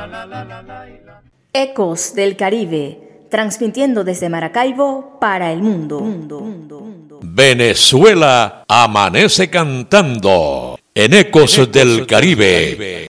Ecos del Caribe, transmitiendo desde Maracaibo para el mundo. Venezuela amanece cantando en Ecos del Caribe.